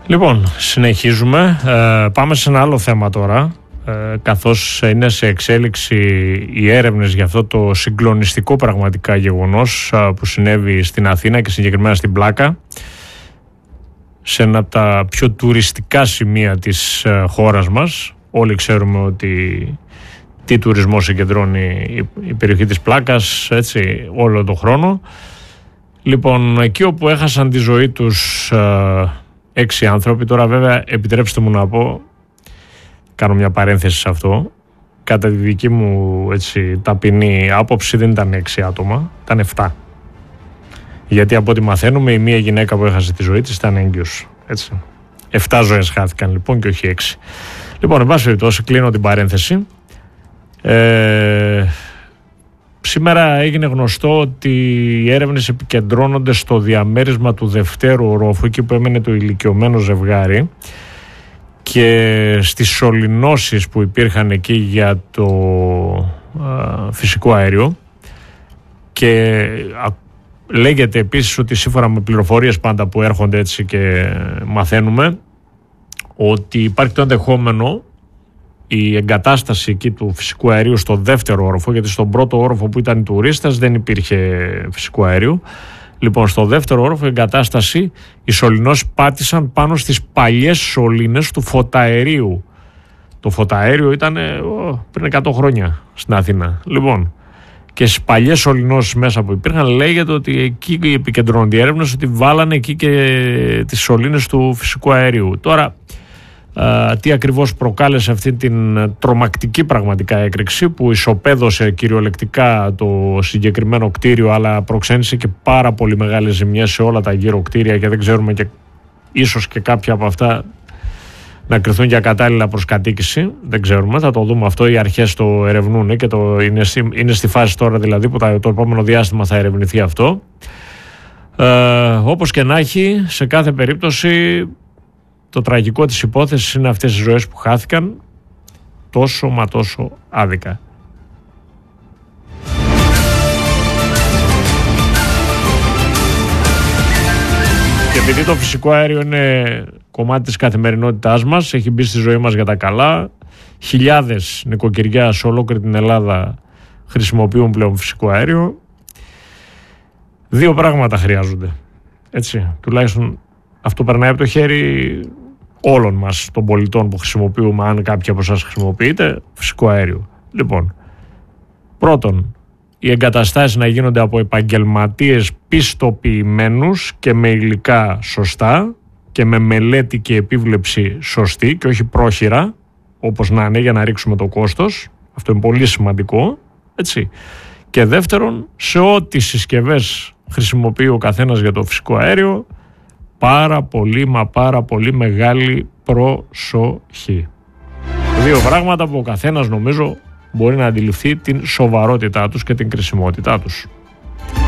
Λοιπόν, συνεχίζουμε. Πάμε σε ένα άλλο θέμα τώρα. Καθώς είναι σε εξέλιξη οι έρευνες για αυτό το συγκλονιστικό πραγματικά γεγονός που συνέβη στην Αθήνα και συγκεκριμένα στην Πλάκα, σε ένα από τα πιο τουριστικά σημεία της χώρας μας. Όλοι ξέρουμε ότι τι τουρισμό συγκεντρώνει η περιοχή της Πλάκας, έτσι, όλο τον χρόνο. Λοιπόν, εκεί όπου έχασαν τη ζωή τους 6 άνθρωποι, τώρα βέβαια επιτρέψτε μου να πω, κάνω μια παρένθεση σε αυτό, κατά τη δική μου έτσι ταπεινή άποψη δεν ήταν 6 άτομα, ήταν 7. Γιατί από ό,τι μαθαίνουμε η μία γυναίκα που έχασε τη ζωή της ήταν έγκυος, έτσι. 7 ζωές χάθηκαν λοιπόν και όχι 6. Λοιπόν, εν πάση περιπτώσει, κλείνω την παρένθεση. Σήμερα έγινε γνωστό ότι οι έρευνες επικεντρώνονται στο διαμέρισμα του δευτέρου ορόφου, εκεί που έμενε το ηλικιωμένο ζευγάρι, και στις σωληνώσεις που υπήρχαν εκεί για το φυσικό αέριο. Και λέγεται επίσης ότι σύμφωνα με πληροφορίες πάντα που έρχονται έτσι και μαθαίνουμε, ότι υπάρχει το ενδεχόμενο η εγκατάσταση εκεί του φυσικού αερίου στο δεύτερο όροφο, γιατί στον πρώτο όροφο που ήταν οι τουρίστες δεν υπήρχε φυσικό αέριο. Λοιπόν, στο δεύτερο όροφο η εγκατάσταση, οι σωληνώσεις πάτησαν πάνω στις παλιές σωλήνες του φωταερίου. Το φωταέριο ήταν πριν 100 χρόνια στην Αθήνα. Λοιπόν, και στις παλιές σωληνώσεις μέσα που υπήρχαν, λέγεται ότι εκεί επικεντρώνονται οι έρευνες, ότι βάλανε εκεί και τις σωλήνες του φυσικού αερίου. Τώρα, τι ακριβώς προκάλεσε αυτή την τρομακτική πραγματικά έκρηξη που ισοπαίδωσε κυριολεκτικά το συγκεκριμένο κτίριο, αλλά προξένησε και πάρα πολύ μεγάλες ζημιές σε όλα τα γύρω κτίρια, και δεν ξέρουμε, και ίσως και κάποια από αυτά να κριθούν για κατάλληλα προς κατοίκηση. Δεν ξέρουμε, θα το δούμε αυτό. Οι αρχές το ερευνούν και είναι στη φάση τώρα δηλαδή που το επόμενο διάστημα θα ερευνηθεί αυτό. Όπως και να έχει, σε κάθε περίπτωση το τραγικό της υπόθεσης είναι αυτές οι ζωές που χάθηκαν τόσο μα τόσο άδικα. Και επειδή το φυσικό αέριο είναι κομμάτι της καθημερινότητάς μας, έχει μπει στη ζωή μας για τα καλά, χιλιάδες νοικοκυριά σε ολόκληρη την Ελλάδα χρησιμοποιούν πλέον φυσικό αέριο. 2 πράγματα χρειάζονται, έτσι, τουλάχιστον αυτό περνάει από το χέρι όλων μας των πολιτών που χρησιμοποιούμε, αν κάποιοι από εσάς χρησιμοποιείτε φυσικό αέριο. Λοιπόν, πρώτον, οι εγκαταστάσεις να γίνονται από επαγγελματίες πιστοποιημένους και με υλικά σωστά και με μελέτη και επίβλεψη σωστή και όχι πρόχειρα, όπως να είναι, για να ρίξουμε το κόστος. Αυτό είναι πολύ σημαντικό, έτσι. Και δεύτερον, σε ό,τι συσκευές χρησιμοποιεί ο καθένας για το φυσικό αέριο, πάρα πολύ μα πάρα πολύ μεγάλη προσοχή. 2 πράγματα που ο καθένας νομίζω μπορεί να αντιληφθεί την σοβαρότητά τους και την κρισιμότητά τους.